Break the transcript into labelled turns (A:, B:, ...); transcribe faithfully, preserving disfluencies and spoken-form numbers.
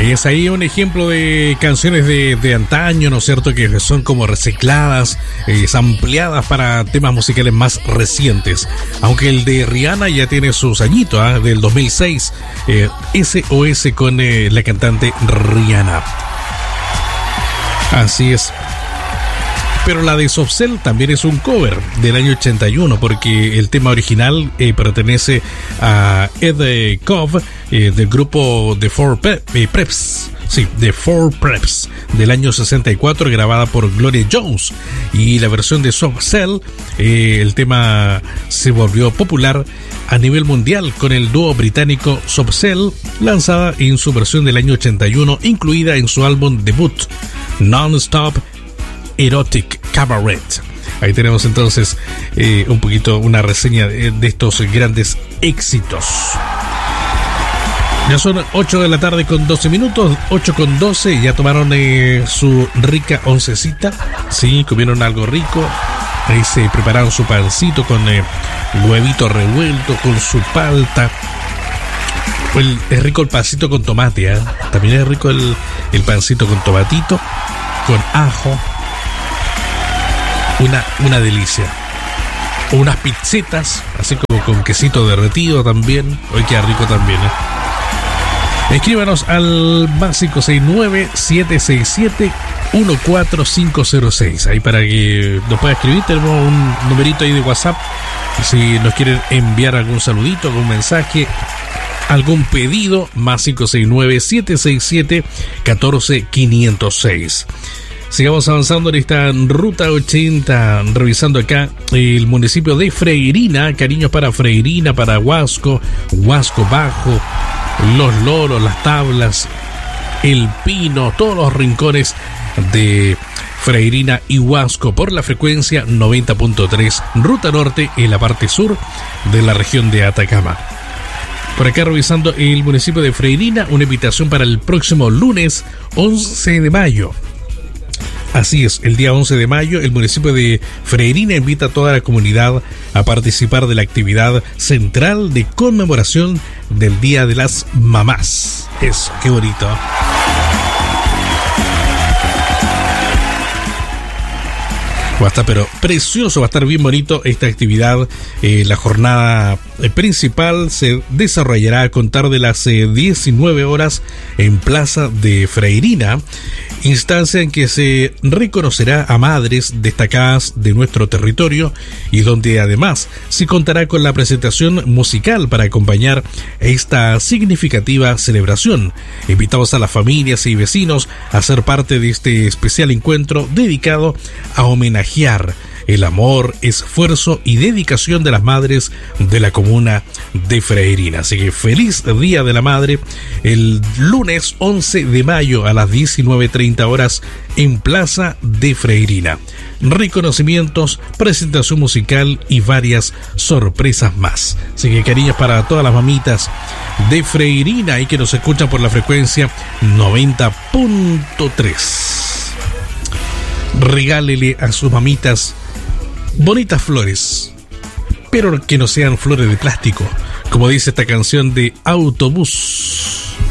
A: Es ahí un ejemplo de canciones de, de antaño, ¿no es cierto? Que son como recicladas, eh, ampliadas para temas musicales más recientes. Aunque el de Rihanna ya tiene sus añitos, ¿eh? Del dos mil seis, eh, S O S con eh, la cantante Rihanna. Así es. Pero la de Soft Cell también es un cover del año ochenta y uno, porque el tema original eh, pertenece a Ed Cobb, eh, del grupo The Four Pe- eh, Preps. Sí, The Four Preps, del año sesenta y cuatro, grabada por Gloria Jones. Y la versión de Soft Cell, eh, el tema se volvió popular a nivel mundial con el dúo británico Soft Cell, lanzada en su versión del año ochenta y uno, incluida en su álbum debut, Non-Stop Erotic Cabaret. Ahí tenemos entonces eh, un poquito una reseña de, de estos grandes éxitos. Ya son ocho de la tarde con doce minutos, ocho con doce, ya tomaron eh, su rica oncecita, sí, comieron algo rico, ahí se prepararon su pancito con eh, huevito revuelto, con su palta. El, es rico el pancito con tomate, ¿eh? También es rico el, el pancito con tomatito, con ajo. Una, una delicia. O unas pizzitas, así como con quesito derretido también. Hoy queda rico también, ¿eh? Escríbanos al más cinco seis nueve, siete seis siete, uno cuatro cinco cero seis. Ahí para que nos pueda escribir. Tenemos un numerito ahí de WhatsApp. Si nos quieren enviar algún saludito, algún mensaje, algún pedido, más cinco seis nueve, siete seis siete, uno cuatro cinco cero seis. Sigamos avanzando en esta ruta ochenta, revisando acá el municipio de Freirina. Cariños para Freirina, para Huasco, Huasco Bajo, Los Loros, Las Tablas, El Pino, todos los rincones de Freirina y Huasco por la frecuencia noventa punto tres, ruta norte en la parte sur de la región de Atacama. Por acá revisando el municipio de Freirina, una invitación para el próximo lunes once de mayo. Así es, el día once de mayo el municipio de Freirina invita a toda la comunidad a participar de la actividad central de conmemoración del Día de las Mamás. Eso, qué bonito. Va a estar pero precioso, va a estar bien bonito esta actividad. Eh, la jornada principal se desarrollará a contar de las eh, diecinueve horas en Plaza de Freirina, instancia en que se reconocerá a madres destacadas de nuestro territorio y donde además se contará con la presentación musical para acompañar esta significativa celebración. Invitamos a las familias y vecinos a ser parte de este especial encuentro dedicado a homenajear el amor, esfuerzo y dedicación de las madres de la comuna de Freirina. Así que feliz Día de la Madre el lunes once de mayo a las diecinueve treinta horas en Plaza de Freirina. Reconocimientos, presentación musical y varias sorpresas más. Así que cariños para todas las mamitas de Freirina y que nos escuchan por la frecuencia noventa punto tres. Regálele a sus mamitas bonitas flores, pero que no sean flores de plástico, como dice esta canción de Autobús.